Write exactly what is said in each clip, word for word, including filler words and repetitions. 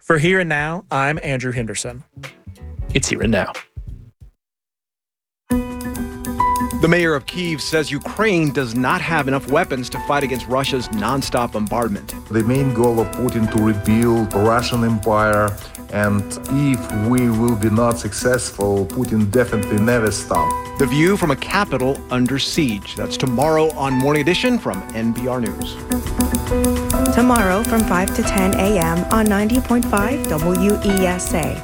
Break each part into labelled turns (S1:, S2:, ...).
S1: For Here and Now, I'm Andrew Henderson.
S2: It's Here and Now.
S3: The mayor of Kyiv says Ukraine does not have enough weapons to fight against Russia's nonstop bombardment.
S4: The main goal of Putin to rebuild the Russian Empire, and if we will be not successful, Putin definitely never stop.
S3: The view from a capital under siege. That's tomorrow on Morning Edition from N P R News.
S5: Tomorrow from five to ten a.m. on ninety point five W E S A.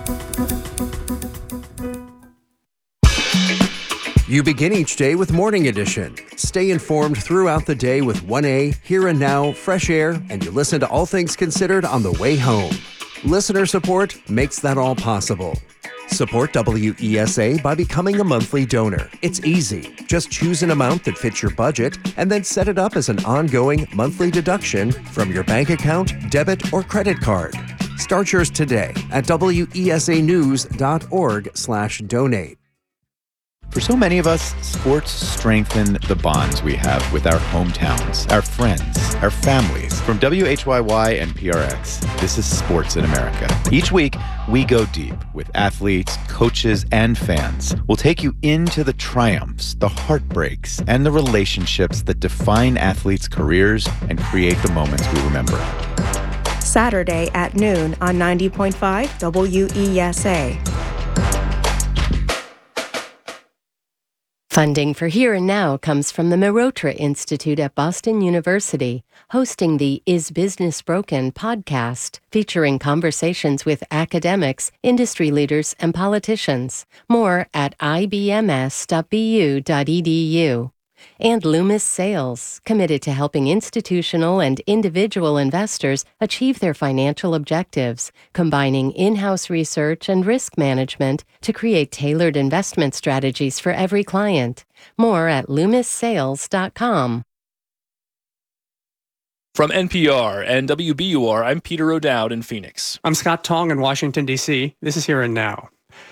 S6: You begin each day with Morning Edition. Stay informed throughout the day with one A, Here and Now, Fresh Air, and you listen to All Things Considered on the way home. Listener support makes that all possible. Support W E S A by becoming a monthly donor. It's easy. Just choose an amount that fits your budget and then set it up as an ongoing monthly deduction from your bank account, debit, or credit card. Start yours today at W E S A news dot org slash donate.
S7: For so many of us, sports strengthen the bonds we have with our hometowns, our friends, our families. From W H Y Y and P R X, this is Sports in America. Each week, we go deep with athletes, coaches, and fans. We'll take you into the triumphs, the heartbreaks, and the relationships that define athletes' careers and create the moments we remember.
S5: Saturday at noon on ninety point five W E S A.
S8: Funding for Here and Now comes from the Mehrotra Institute at Boston University, hosting the Is Business Broken podcast, featuring conversations with academics, industry leaders, and politicians. More at I B M S dot B U dot E D U. And Loomis Sales, committed to helping institutional and individual investors achieve their financial objectives, combining in-house research and risk management to create tailored investment strategies for every client. More at loomis sales dot com.
S2: From N P R and W B U R, I'm Peter O'Dowd in Phoenix.
S9: I'm Scott Tong in Washington, D C. This is Here and Now.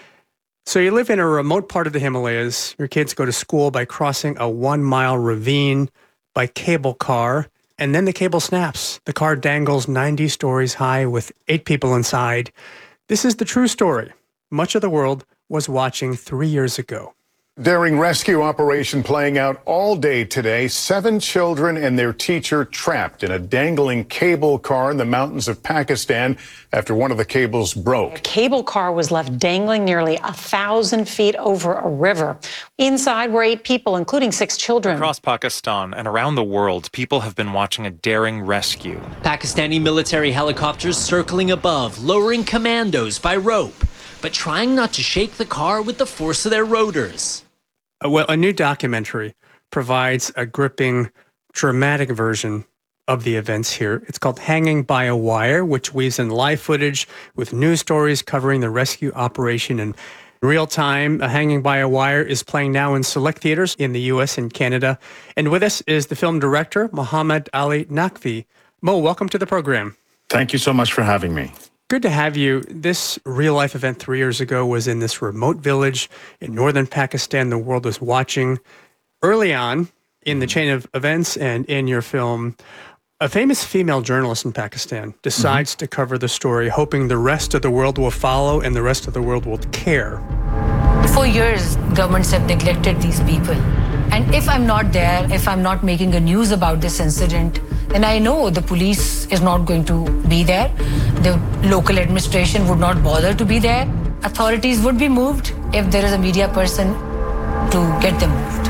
S9: So you live in a remote part of the Himalayas. Your kids go to school by crossing a one-mile ravine by cable car, and then the cable snaps. The car dangles ninety stories high with eight people inside. This is the true story. Much of the world was watching three years ago.
S10: Daring rescue operation playing out all day today. Seven children and their teacher trapped in a dangling cable car in the mountains of Pakistan after one of the cables broke.
S11: A cable car was left dangling nearly a thousand feet over a river. Inside were eight people, including six children.
S12: Across Pakistan and around the world, people have been watching a daring rescue.
S13: Pakistani military helicopters circling above, lowering commandos by rope, but trying not to shake the car with the force of their rotors.
S9: Well, a new documentary provides a gripping, dramatic version of the events here. It's called Hanging by a Wire, which weaves in live footage with news stories covering the rescue operation in real time. Hanging by a Wire is playing now in select theaters in the U S and Canada. And with us is the film director, Mohammed Ali Naqvi. Mo, welcome to the program.
S14: Thank you so much for having me.
S9: Good to have you. This real-life event three years ago was in this remote village in northern Pakistan. The world was watching. Early on in the chain of events and in your film, a famous female journalist in Pakistan decides mm-hmm. to cover the story, hoping the rest of the world will follow and the rest of the world will care.
S15: For years, governments have neglected these people. And if I'm not there, if I'm not making a news about this incident, then I know the police is not going to be there. The local administration would not bother to be there. Authorities would be moved if there is a media person to get them moved.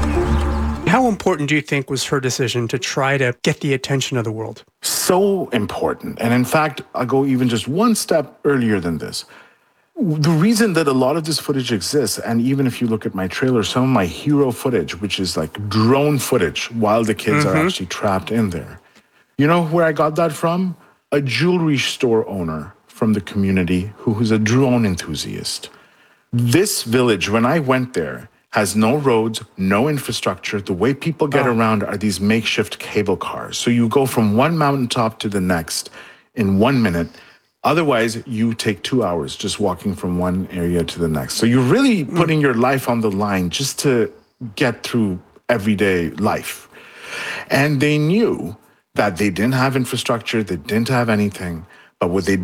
S9: How important do you think was her decision to try to get the attention of the world?
S14: So important. And in fact, I'll go even just one step earlier than this. The reason that a lot of this footage exists, and even if you look at my trailer, some of my hero footage, which is like drone footage while the kids mm-hmm. are actually trapped in there. You know where I got that from? A jewelry store owner from the community who is a drone enthusiast. This village, when I went there, has no roads, no infrastructure. The way people get oh. around are these makeshift cable cars. So you go from one mountaintop to the next in one minute. Otherwise, you take two hours just walking from one area to the next. So you're really putting your life on the line just to get through everyday life. And they knew that they didn't have infrastructure, they didn't have anything, but what they